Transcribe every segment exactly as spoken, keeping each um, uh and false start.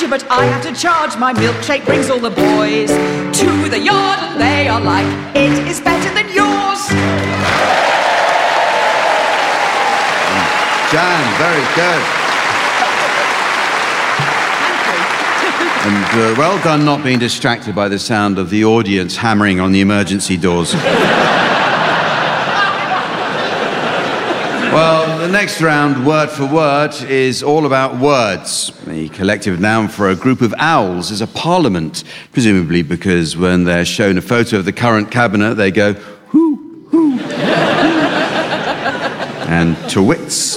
ginger, but I have to charge. My milkshake brings all the boys to the yard, and they are like, it is better than yours. Jan, very good. And uh, well done not being distracted by the sound of the audience hammering on the emergency doors. Well, the next round, word for word, is all about words. The collective noun for a group of owls is a parliament, presumably because when they're shown a photo of the current cabinet, they go, hoo, hoo, hoo. And to wits.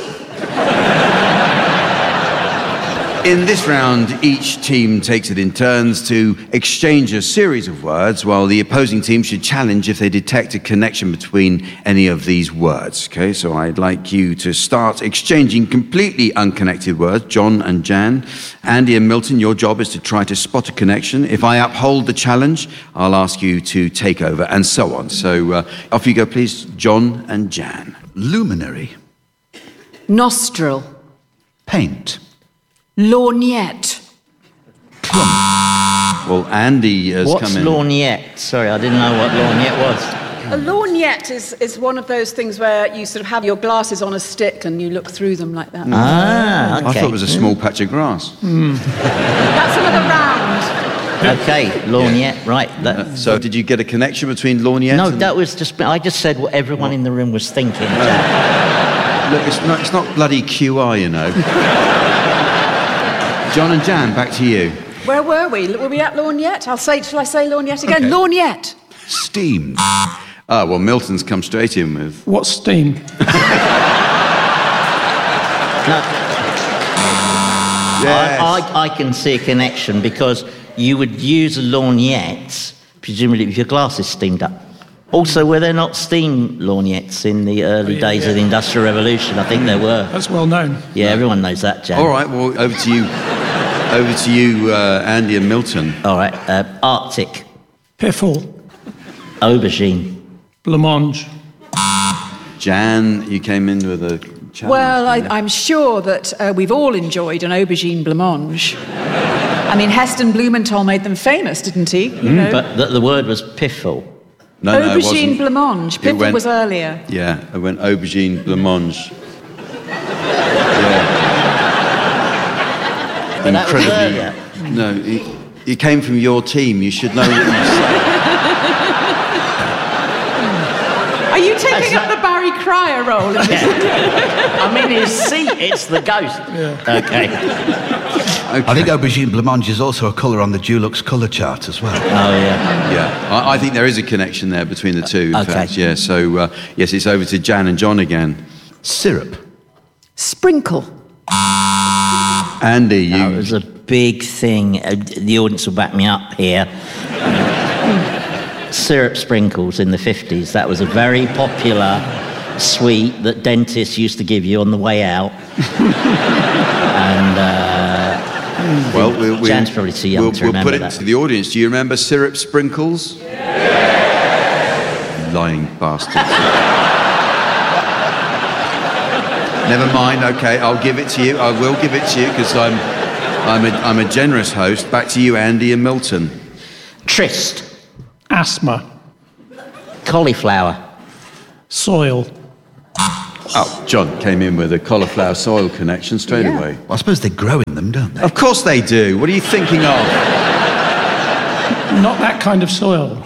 In this round, each team takes it in turns to exchange a series of words, while the opposing team should challenge if they detect a connection between any of these words. Okay, so I'd like you to start exchanging completely unconnected words, John and Jan. Andy and Milton, your job is to try to spot a connection. If I uphold the challenge, I'll ask you to take over, and so on. So uh, off you go, please, John and Jan. Luminary. Nostril. Paint. Lorgnette. Well, Andy has What's come in. What's lorgnette? Sorry, I didn't know what lorgnette was. A lorgnette is, is one of those things where you sort of have your glasses on a stick and you look through them like that. Ah, okay. I thought it was a small patch of grass. Mm. That's another round. Okay, lorgnette, yeah. Right. That... Uh, so did you get a connection between lorgnette No, and... that was just... I just said what everyone what? in the room was thinking. Uh, look, it's not, it's not bloody Q I, you know. John and Jan, back to you. Where were we? Were we at lorgnette? I'll say, shall I say lorgnette again? Okay. Lorgnette. Steam. Ah, well, Milton's come straight in with... What's steam? No. Yes. I, I, I can see a connection because you would use a lorgnette, presumably with your glasses steamed up. Also, were there not steam lorgnettes in the early yeah, days yeah. of the Industrial Revolution? I think there were. That's well known. Yeah, everyone knows that, Jan. All right, well, over to you. Over to you, uh, Andy and Milton. All right, uh, Arctic. Piffle. Aubergine. Blancmange. Jan, you came in with a challenge. Well, I, I'm sure that uh, we've all enjoyed an aubergine blancmange. I mean, Heston Blumenthal made them famous, didn't he? You Mm, know? but the, the word was piffle. No, no, it aubergine wasn't. blancmange. Piffle went, was earlier. Yeah, it went aubergine blancmange. Yeah. But that was earlier. No, he, he came from your team. You should know what you said. Are you taking up the Barry Cryer role? In this? I'm in his seat. It's the ghost. Yeah. Okay. Okay. I think aubergine blancmange is also a colour on the Dulux colour chart as well. Oh, yeah. Yeah, I, I think there is a connection there between the two, in okay. fact. Yeah, so, uh, yes, it's over to Jan and John again. Syrup. Sprinkle. Andy, you... That was a big thing. Uh, the audience will back me up here. Syrup sprinkles in the fifties. That was a very popular sweet that dentists used to give you on the way out. and... Uh, Well, we'll, we'll, Jan's probably too young we'll, to we'll remember put it that. to the audience. Do you remember syrup sprinkles? Yeah. Lying bastards. Never mind. Okay, I'll give it to you. I will give it to you because I'm, I'm a, I'm a generous host. Back to you, Andy and Milton. Tryst. Asthma. Cauliflower. Soil. Oh, John came in with a cauliflower soil connection straight Yeah. away. Well, I suppose they grow in them, don't they? Of course they do. What are you thinking of? Not that kind of soil.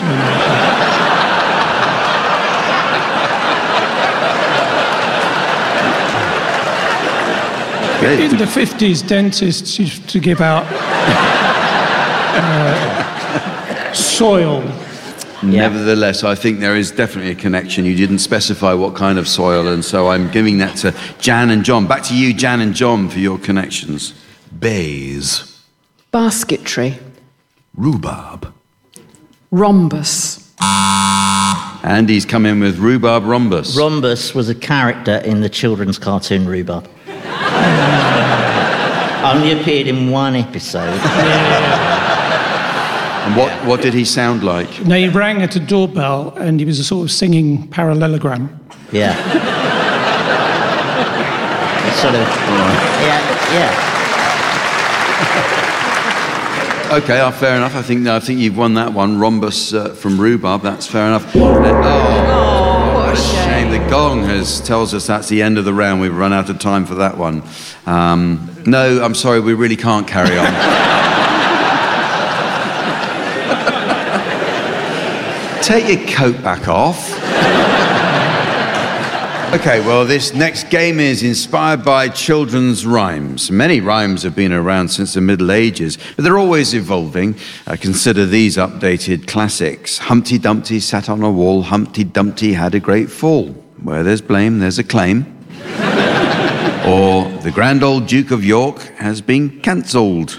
In the fifties, dentists used to give out uh, soil. Yeah. Nevertheless, I think there is definitely a connection. You didn't specify what kind of soil, and so I'm giving that to Jan and John. Back to you, Jan and John, for your connections. Baize. Basketry. Rhubarb. Rhombus. Andy's come in with rhubarb rhombus. Rhombus was a character in the children's cartoon Rhubarb. Only appeared in one episode. And what, what did he sound like? No, he rang at a doorbell and he was a sort of singing parallelogram. Yeah. Sort of. Yeah, yeah. Okay, uh, fair enough. I think I think you've won that one. Rhombus uh, from rhubarb. That's fair enough. Uh, oh, what a shame. The gong has tells us that's the end of the round. We've run out of time for that one. Um, no, I'm sorry. We really can't carry on. Take your coat back off. Okay, well, this next game is inspired by children's rhymes. Many rhymes have been around since the Middle Ages, but they're always evolving. Uh, consider these updated classics. Humpty Dumpty sat on a wall, Humpty Dumpty had a great fall. Where there's blame, there's a claim. Or the grand old Duke of York has been cancelled.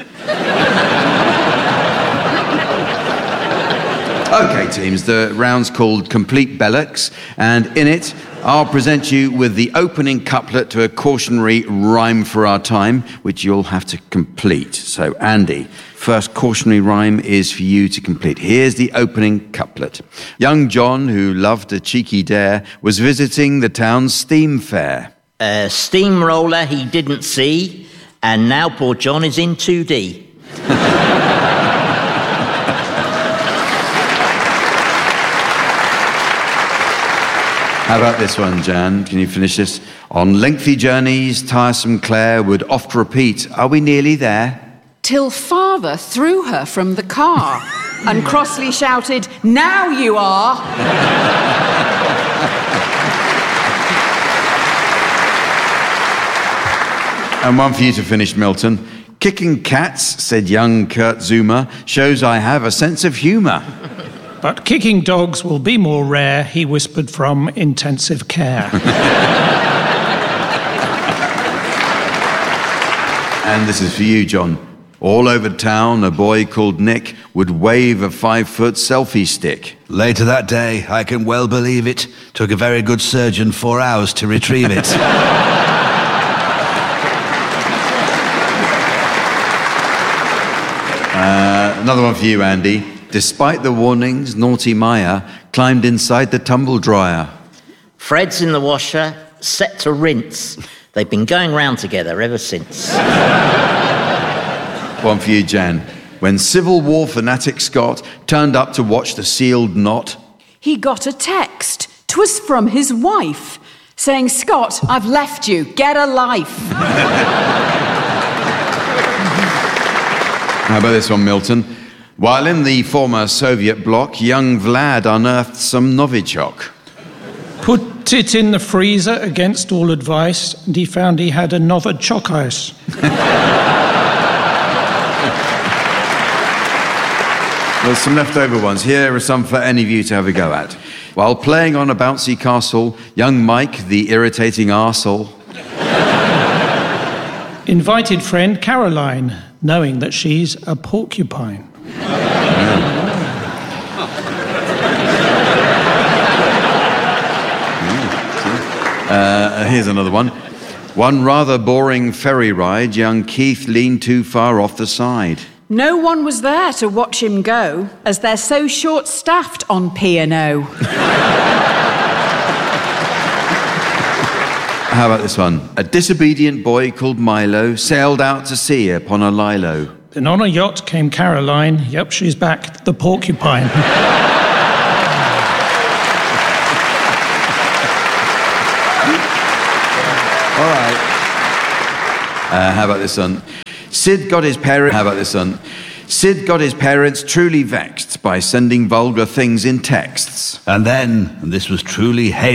Okay, teams, the round's called Complete Bellocks, and in it, I'll present you with the opening couplet to a cautionary rhyme for our time, which you'll have to complete. So, Andy, first cautionary rhyme is for you to complete. Here's the opening couplet. Young John, who loved a cheeky dare, was visiting the town's steam fair. A steamroller he didn't see, and now poor John is in two D. How about this one, Jan? Can you finish this? On lengthy journeys, tiresome Claire would oft repeat, are we nearly there? Till father threw her from the car and crossly shouted, now you are. And one for you to finish, Milton. Kicking cats, said young Kurt Zuma, shows I have a sense of humour. But kicking dogs will be more rare, he whispered from intensive care. And this is for you, John. All over town, a boy called Nick would wave a five-foot selfie stick. Later that day, I can well believe it, took a very good surgeon four hours to retrieve it. uh, another one for you, Andy. Despite the warnings, naughty Maya climbed inside the tumble dryer. Fred's in the washer, set to rinse. They've been going round together ever since. One for you, Jan. When Civil War fanatic Scott turned up to watch the sealed knot, He got a text. 'Twas from his wife, saying, Scott, I've left you. Get a life. How about this one, Milton? While in the former Soviet bloc, young Vlad unearthed some Novichok. Put it in the freezer against all advice, and he found he had another choc ice. There's some leftover ones. Here are some for any of you to have a go at. While playing on a bouncy castle, young Mike, the irritating arsehole, Invited friend Caroline, knowing that she's a porcupine. Uh, here's another one. One rather boring ferry ride, young Keith leaned too far off the side. No one was there to watch him go, as they're so short-staffed on P and O. How about this one? A disobedient boy called Milo sailed out to sea upon a lilo. Then on a yacht came Caroline. Yep, she's back, the porcupine. All right. Uh, how about this one? Sid got his parents. How about this one? Sid got his parents truly vexed by sending vulgar things in texts. And then, and this was truly heinous.